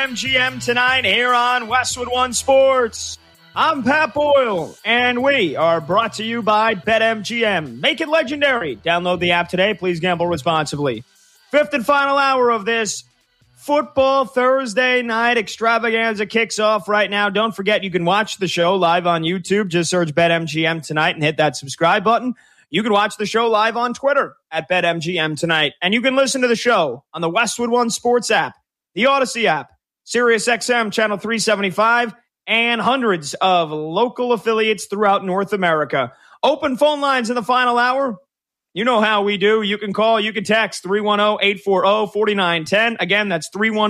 BetMGM tonight here on Westwood One Sports. I'm Pat Boyle, and we are brought to you by BetMGM. Make it legendary. Download the app today. Please gamble responsibly. Fifth and final hour of this Football Thursday night extravaganza kicks off right now. Don't forget, you can watch the show live on YouTube. Just search BetMGM tonight and hit that subscribe button. You can watch the show live on Twitter at BetMGM tonight. And you can listen to the show on the Westwood One Sports app, the Odyssey app, SiriusXM Channel 375, and hundreds of local affiliates throughout North America. Open phone lines in the final hour. You know how we do. You can call, you can text 310-840-4910. Again, that's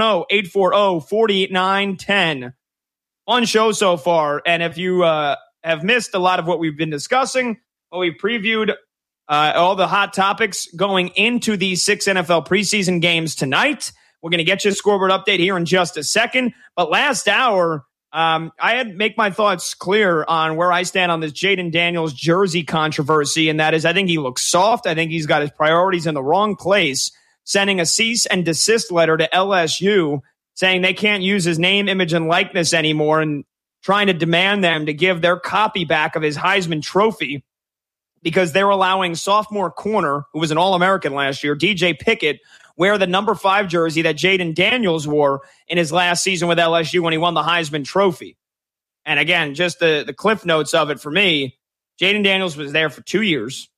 310-840-4910. Fun show so far. And if you have missed a lot of what we've been discussing, we previewed all the hot topics going into these 6 NFL preseason games tonight. We're going to get you a scoreboard update here in just a second. But last hour, I had to make my thoughts clear on where I stand on this Jayden Daniels jersey controversy, and that is I think he looks soft. I think he's got his priorities in the wrong place, sending a cease and desist letter to LSU saying they can't use his name, image, and likeness anymore and trying to demand them to give their copy back of his Heisman Trophy because they're allowing sophomore corner, who was an All-American last year, DJ Pickett, wear the number 5 jersey that Jayden Daniels wore in his last season with LSU when he won the Heisman Trophy. And again, just the cliff notes of it for me, Jayden Daniels was there for 2 years.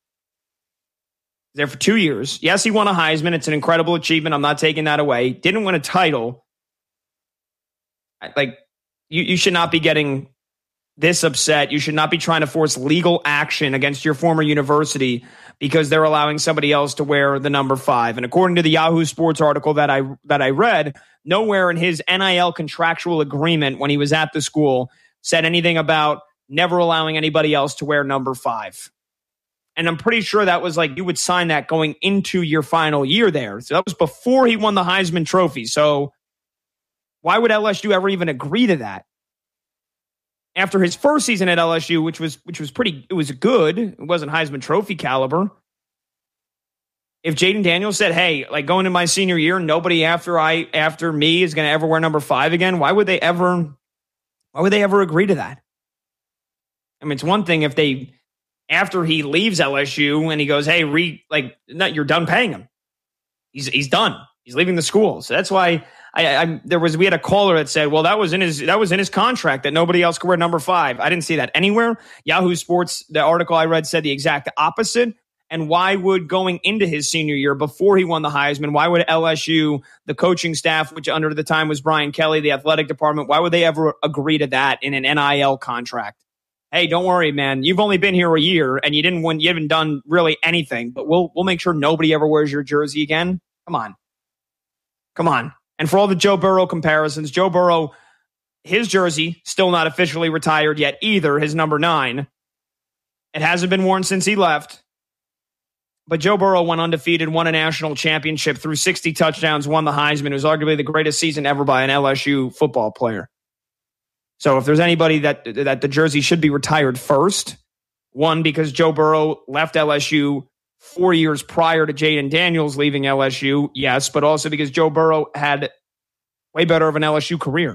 Yes, he won a Heisman. It's an incredible achievement. I'm not taking that away. Didn't win a title. Like, you should not be getting this upset. You should not be trying to force legal action against your former university because they're allowing somebody else to wear the number 5. And according to the Yahoo Sports article that I read, nowhere in his NIL contractual agreement when he was at the school said anything about never allowing anybody else to wear number 5. And I'm pretty sure that was like you would sign that going into your final year there. So that was before he won the Heisman Trophy. So why would LSU ever even agree to that? After his first season at LSU, which was pretty, it was good. It wasn't Heisman Trophy caliber. If Jayden Daniels said, "Hey, like going into my senior year, nobody after me is going to ever wear number 5 again," why would they ever agree to that? I mean, it's one thing if they, after he leaves LSU and he goes, "Hey, you're done paying him. He's done. He's leaving the school." So that's why. We had a caller that said, well, that was in his contract that nobody else could wear number 5. I didn't see that anywhere. Yahoo Sports, the article I read said the exact opposite. And why would going into his senior year before he won the Heisman, why would LSU, the coaching staff, which under the time was Brian Kelly, the athletic department, why would they ever agree to that in an NIL contract? Hey, don't worry, man. You've only been here a year and you didn't win. You haven't done really anything, but we'll make sure nobody ever wears your jersey again. Come on. And for all the Joe Burrow comparisons, Joe Burrow, his jersey, still not officially retired yet either, his number 9. It hasn't been worn since he left. But Joe Burrow went undefeated, won a national championship, threw 60 touchdowns, won the Heisman. It was arguably the greatest season ever by an LSU football player. So if there's anybody that the jersey should be retired first, one, because Joe Burrow left LSU 4 years prior to Jayden Daniels leaving LSU, yes, but also because Joe Burrow had way better of an LSU career.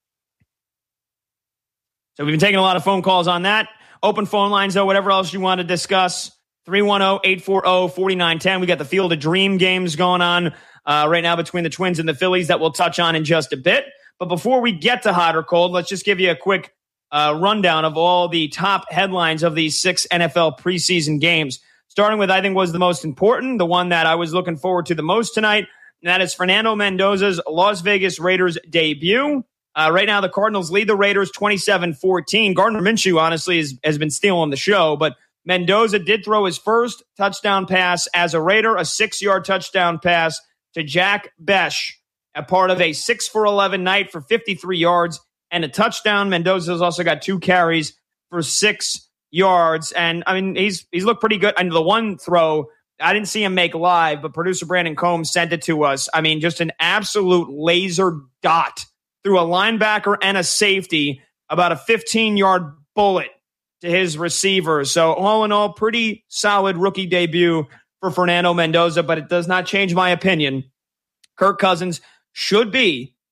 So we've been taking a lot of phone calls on that. Open phone lines, though, whatever else you want to discuss. 310-840-4910. We got the Field of Dream games going on right now between the Twins and the Phillies that we'll touch on in just a bit. But before we get to hot or cold, let's just give you a quick rundown of all the top headlines of these 6 NFL preseason games. Starting with, I think, was the most important, the one that I was looking forward to the most tonight, and that is Fernando Mendoza's Las Vegas Raiders debut. Right now, the Cardinals lead the Raiders 27-14. Gardner Minshew, honestly, has been stealing the show, but Mendoza did throw his first touchdown pass as a Raider, a 6-yard touchdown pass to Jack Besh, a part of a 6-for-11 night for 53 yards and a touchdown. Mendoza's also got 2 carries for 6 yards. And I mean, he's looked pretty good. And the one throw, I didn't see him make live, but producer Brandon Combs sent it to us. I mean, just an absolute laser dot through a linebacker and a safety, about a 15-yard bullet to his receiver. So all in all, pretty solid rookie debut for Fernando Mendoza, but it does not change my opinion. Kirk Cousins should be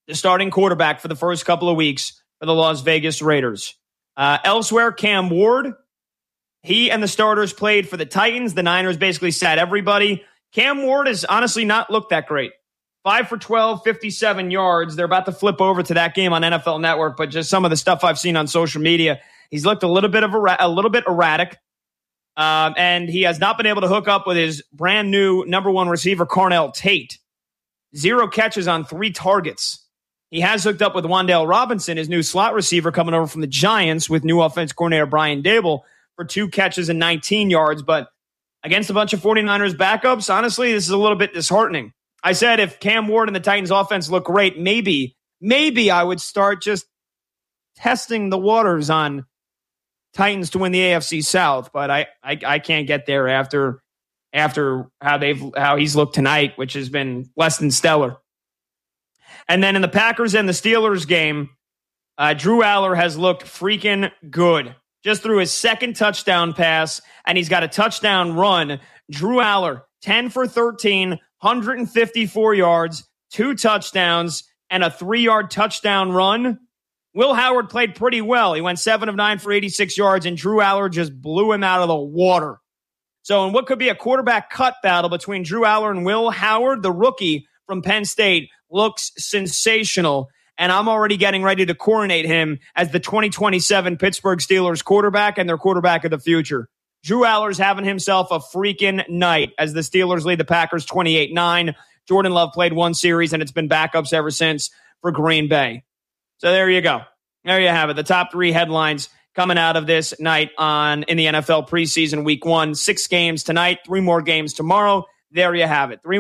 the starting quarterback for the first couple of weeks for the Las Vegas Raiders. Elsewhere, Cam Ward, he and the starters played for the Titans. The Niners basically sat everybody. Cam Ward has honestly not looked that great. 5 for 12, 57 yards. They're about to flip over to that game on NFL Network, but just some of the stuff I've seen on social media, he's looked a little bit erratic. And he has not been able to hook up with his brand new number one receiver, Carnell Tate. 0 catches on 3 targets. He has hooked up with Wan'Dale Robinson, his new slot receiver coming over from the Giants with new offense coordinator Brian Daboll for 2 catches and 19 yards. But against a bunch of 49ers backups, honestly, this is a little bit disheartening. I said if Cam Ward and the Titans offense look great, maybe I would start just testing the waters on Titans to win the AFC South, but I can't get there after how he's looked tonight, which has been less than stellar. And then in the Packers and the Steelers game, Drew Aller has looked freaking good. Just threw his second touchdown pass, and he's got a touchdown run. Drew Aller, 10 for 13, 154 yards, 2 touchdowns, and a 3-yard touchdown run. Will Howard played pretty well. He went 7 of 9 for 86 yards, and Drew Aller just blew him out of the water. So in what could be a quarterback cut battle between Drew Aller and Will Howard, the rookie from Penn State looks sensational, and I'm already getting ready to coronate him as the 2027 Pittsburgh Steelers quarterback and their quarterback of the future. Drew Aller's having himself a freaking night as the Steelers lead the Packers 28-9. Jordan Love played 1 series, and it's been backups ever since for Green Bay. So there you go. There you have it. The top 3 headlines coming out of this night in the NFL preseason week 1. 6 games tonight, 3 more games tomorrow. There you have it.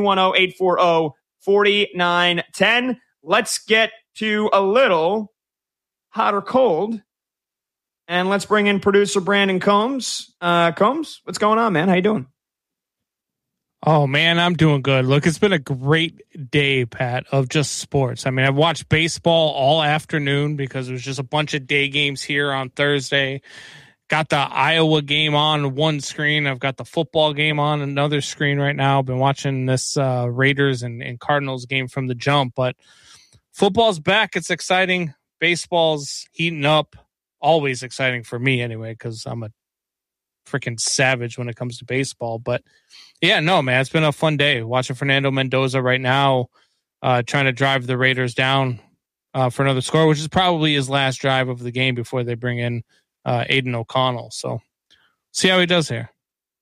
310-840-4910. Let's get to a little hot or cold. And let's bring in producer Brandon Combs. Combs, what's going on, man? How you doing? Oh, man, I'm doing good. Look, it's been a great day, Pat, of just sports. I mean, I've watched baseball all afternoon because it was just a bunch of day games here on Thursday. Got the Iowa game on one screen. I've got the football game on another screen right now. I've been watching this Raiders and Cardinals game from the jump. But football's back. It's exciting. Baseball's heating up. Always exciting for me anyway because I'm a freaking savage when it comes to baseball. But yeah, no, man, it's been a fun day watching Fernando Mendoza right now, trying to drive the Raiders down for another score, which is probably his last drive of the game before they bring in Aiden O'Connell. So see how he does here.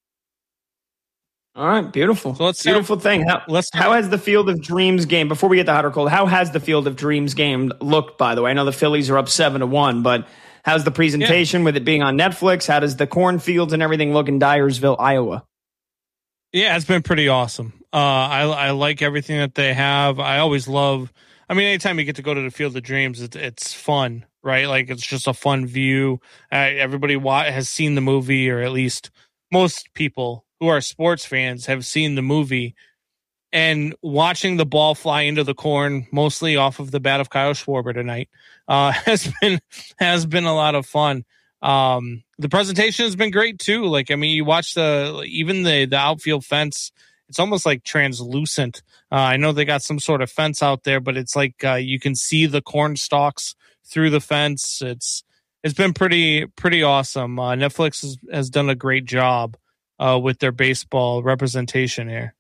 All right, beautiful. So beautiful thing. How has the Field of Dreams game, before we get to hot or cold, how has the Field of Dreams game looked, by the way? I know the Phillies are up 7-1, but how's the presentation with it being on Netflix? How does the cornfields and everything look in Dyersville, Iowa? Yeah, it's been pretty awesome. I like everything that they have. I always love, anytime you get to go to the Field of Dreams, it's fun, right? Like, it's just a fun view. Everybody has seen the movie, or at least most people who are sports fans have seen the movie. And watching the ball fly into the corn, mostly off of the bat of Kyle Schwarber tonight, has been a lot of fun. The presentation has been great too. Like, you watch the outfield fence, it's almost like translucent. I know they got some sort of fence out there, but it's like you can see the corn stalks through the fence. It's been pretty awesome. Netflix has done a great job with their baseball representation here.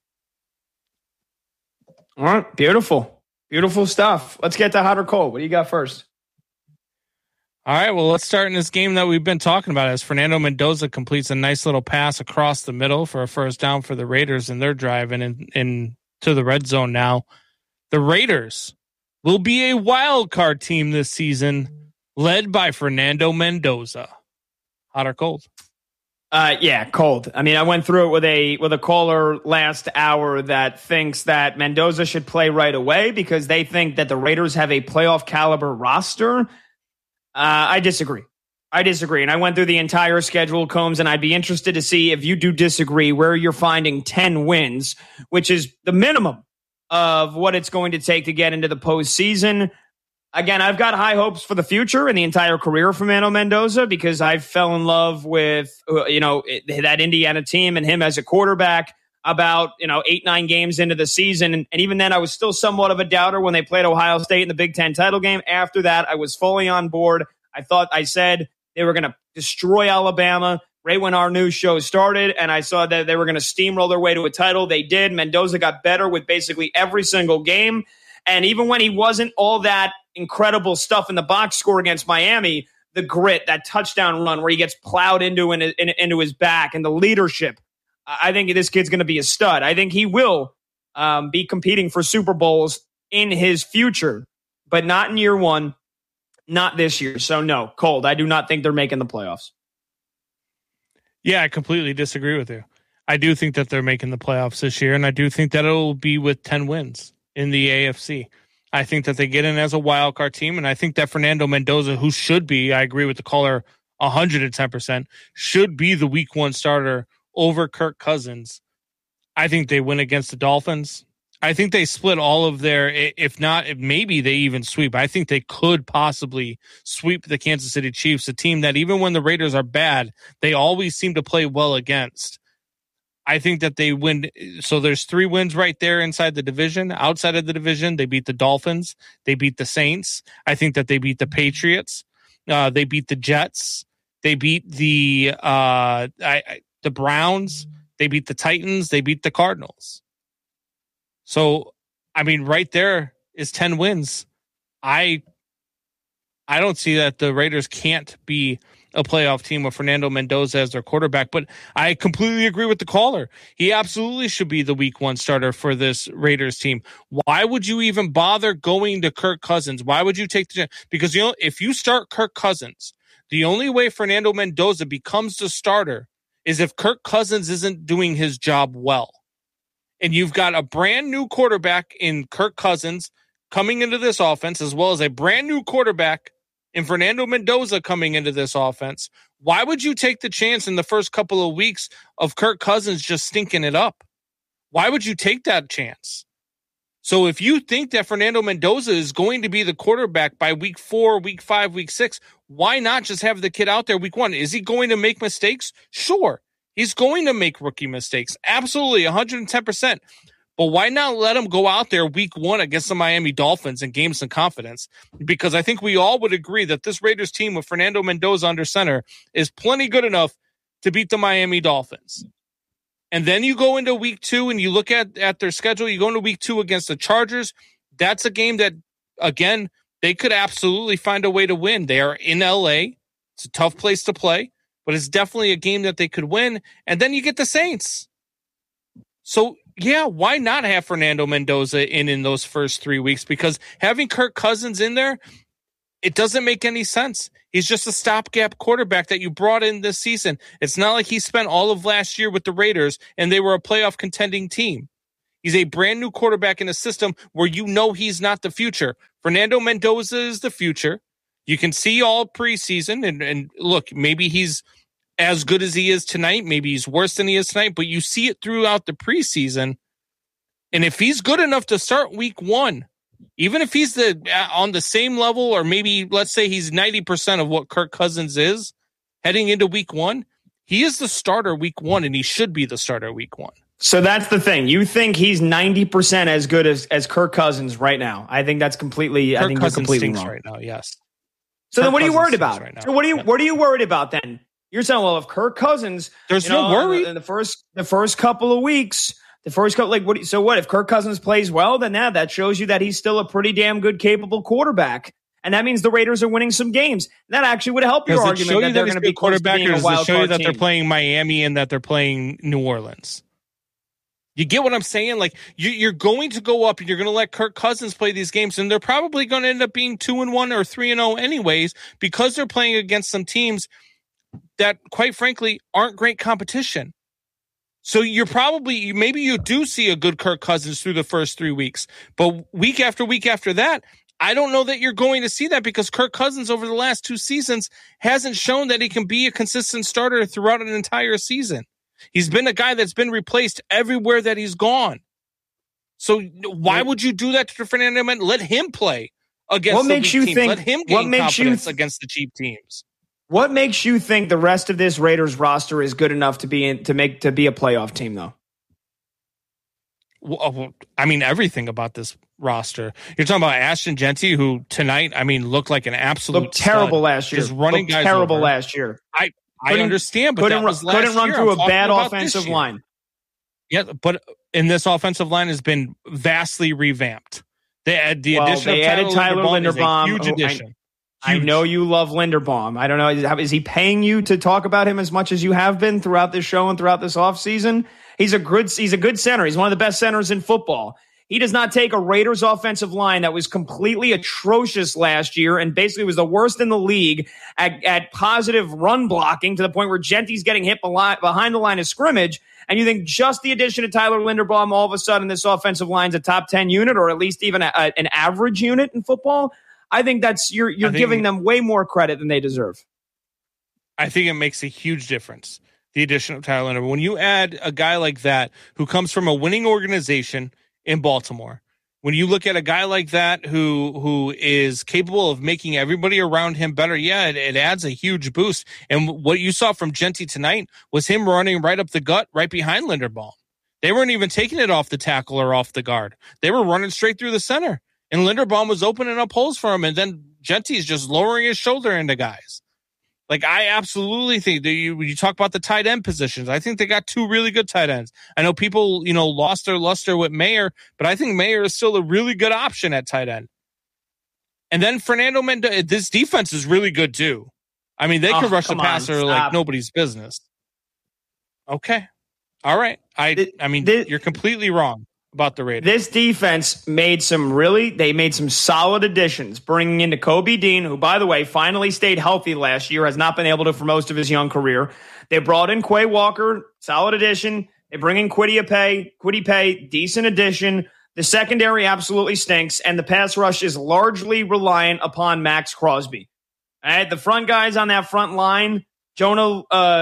All right, beautiful stuff. Let's get to hot or cold. What do you got first? All right, well, let's start in this game that we've been talking about as Fernando Mendoza completes a nice little pass across the middle for a first down for the Raiders, and they're driving into the red zone now. The Raiders will be a wild card team this season, led by Fernando Mendoza. Hot or cold? Yeah, cold. I went through it with a caller last hour that thinks that Mendoza should play right away because they think that the Raiders have a playoff caliber roster. I disagree. And I went through the entire schedule, Combs, and I'd be interested to see if you do disagree where you're finding 10 wins, which is the minimum of what it's going to take to get into the postseason. Again, I've got high hopes for the future and the entire career of Fernando Mendoza because I fell in love with, that Indiana team and him as a quarterback. about 8-9 games into the season, and even then I was still somewhat of a doubter when they played Ohio State in the Big Ten title game. After that, I was fully on board. I said they were going to destroy Alabama right when our news show started, and I saw that they were going to steamroll their way to a title. They did. Mendoza got better with basically every single game, and even when he wasn't all that incredible stuff in the box score against Miami, the grit, that touchdown run where he gets plowed into his back, and the leadership, I think this kid's going to be a stud. I think he will be competing for Super Bowls in his future, but not in year one, not this year. So no, Cold, I do not think they're making the playoffs. Yeah, I completely disagree with you. I do think that they're making the playoffs this year, and I do think that it'll be with 10 wins in the AFC. I think that they get in as a wild card team, and I think that Fernando Mendoza, who should be, I agree with the caller 110%, should be the week one starter over Kirk Cousins. I think they win against the Dolphins. I think they split all of their, if not, maybe they even sweep. I think they could possibly sweep the Kansas City Chiefs, a team that even when the Raiders are bad, they always seem to play well against. I think that they win. So there's 3 wins right there inside the division. Outside of the division, they beat the Dolphins. They beat the Saints. I think that they beat the Patriots. They beat the Jets. They beat the Browns. They beat the Titans. They beat the Cardinals. So, I mean, right there is 10 wins. I don't see that the Raiders can't be a playoff team with Fernando Mendoza as their quarterback, but I completely agree with the caller. He absolutely should be the week one starter for this Raiders team. Why would you even bother going to Kirk Cousins? Why would you take the chance? Because, if you start Kirk Cousins, the only way Fernando Mendoza becomes the starter is if Kirk Cousins isn't doing his job well. And you've got a brand new quarterback in Kirk Cousins coming into this offense, as well as a brand new quarterback in Fernando Mendoza coming into this offense. Why would you take the chance in the first couple of weeks of Kirk Cousins just stinking it up? Why would you take that chance? So if you think that Fernando Mendoza is going to be the quarterback by week 4, week 5, week 6, why not just have the kid out there week 1? Is he going to make mistakes? Sure. He's going to make rookie mistakes. Absolutely, 110%. But why not let him go out there week 1 against the Miami Dolphins and gain some confidence? Because I think we all would agree that this Raiders team with Fernando Mendoza under center is plenty good enough to beat the Miami Dolphins. And then you go into week 2 and you look at their schedule. You go into week 2 against the Chargers. That's a game that, again, they could absolutely find a way to win. They are in LA. It's a tough place to play, but it's definitely a game that they could win. And then you get the Saints. So, yeah, why not have Fernando Mendoza in those first 3 weeks? Because having Kirk Cousins in there, it doesn't make any sense. He's just a stopgap quarterback that you brought in this season. It's not like he spent all of last year with the Raiders and they were a playoff contending team. He's a brand new quarterback in a system where he's not the future. Fernando Mendoza is the future. You can see all preseason and look, maybe he's as good as he is tonight. Maybe he's worse than he is tonight, but you see it throughout the preseason. And if he's good enough to start week 1, even if he's on the same level, or maybe let's say he's 90% of what Kirk Cousins is heading into week 1, he is the starter week 1, and he should be the starter week 1. So that's the thing. You think he's 90% as good as Kirk Cousins right now? I think that's completely. Kirk I think Cousins you're completely stinks wong right now. Yes. So Kirk then, what are you worried Cousins about? right now. So what are you worried about then? You're saying, well, if Kirk Cousins, there's no worry in the first couple of weeks. What if Kirk Cousins plays well? Then that shows you that he's still a pretty damn good, capable quarterback, and that means the Raiders are winning some games. That actually would help your argument that they're going to be quarterback, or does it show you that they're playing Miami and that they're playing New Orleans? You get what I'm saying? Like you're going to go up and you're going to let Kirk Cousins play these games, and they're probably going to end up being 2-1 or 3-0 anyways, because they're playing against some teams that, quite frankly, aren't great competition. So maybe you do see a good Kirk Cousins through the first 3 weeks, but week after week after that, I don't know that you're going to see that, because Kirk Cousins over the last 2 seasons hasn't shown that he can be a consistent starter throughout an entire season. He's been a guy that's been replaced everywhere that he's gone. So why would you do that to Fernando Mendoza? Let him play against the weak teams. Let him gain confidence against the cheap teams. What makes you think the rest of this Raiders roster is good enough to be a playoff team, though? I mean, everything about this roster. You're talking about Ashton Jeanty, who tonight, I mean, looked like an absolute terrible last year. Just running guys terrible over. last year. I understand, but that was last couldn't run year. through a bad offensive line. Yeah, but in this offensive line has been vastly revamped. They added Tyler Linderbaum, huge addition. I know you love Linderbaum. I don't know. Is he paying you to talk about him as much as you have been throughout this show and throughout this offseason? He's a good center. He's one of the best centers in football. He does not take a Raiders offensive line that was completely atrocious last year and basically was the worst in the league at positive run blocking to the point where Jeanty's getting hit behind the line of scrimmage. And you think just the addition of Tyler Linderbaum, all of a sudden this offensive line's a top 10 unit or at least even an average unit in football? I think you're giving them way more credit than they deserve. I think it makes a huge difference, the addition of Tyler Linderbaum. When you add a guy like that who comes from a winning organization in Baltimore, when you look at a guy like that who is capable of making everybody around him better, it adds a huge boost. And what you saw from Jeanty tonight was him running right up the gut, right behind Linderbaum. They weren't even taking it off the tackle or off the guard. They were running straight through the center. And Linderbaum was opening up holes for him, and then Jeanty's just lowering his shoulder into guys. Like, I absolutely think that when you talk about the tight end positions, I think they got two really good tight ends. I know people, lost their luster with Mayer, but I think Mayer is still a really good option at tight end. And then Fernando Mendoza, this defense is really good too. I mean, they can rush the passer like nobody's business. Okay. All right. You're completely wrong about the Raiders. This defense made some solid additions, bringing in Kobe Dean, who, by the way, finally stayed healthy last year, has not been able to for most of his young career. They brought in Quay Walker, solid addition. They bring in Kwity Paye, decent addition. The secondary absolutely stinks, and the pass rush is largely reliant upon Max Crosby. All right, the front guys on that front line, Jonah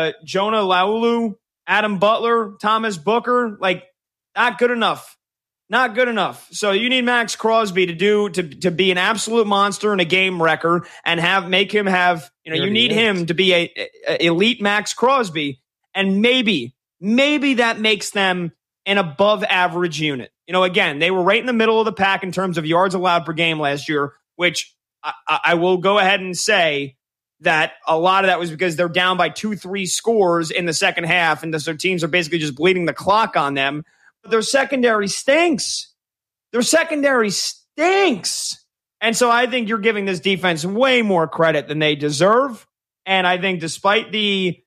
Laulu, Adam Butler, Thomas Booker, not good enough. Not good enough. So you need Max Crosby to be an absolute monster and a game wrecker and make him have, you need him to be a elite Max Crosby. And maybe that makes them an above average unit. Again, they were right in the middle of the pack in terms of yards allowed per game last year, which I will go ahead and say that a lot of that was because they're down by 2-3 scores in the second half. And so teams are basically just bleeding the clock on them. Their secondary stinks. And so I think you're giving this defense way more credit than they deserve. And I think despite the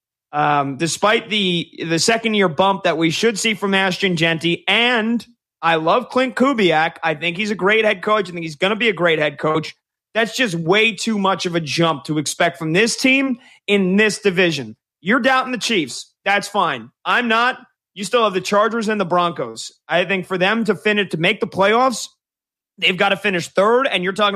second year bump that we should see from Ashton Jeanty, and I love Clint Kubiak. I think he's a great head coach. I think he's going to be a great head coach. That's just way too much of a jump to expect from this team in this division. You're doubting the Chiefs. That's fine. I'm not. You still have the Chargers and the Broncos. I think for them to make the playoffs, they've got to finish third, and you're talking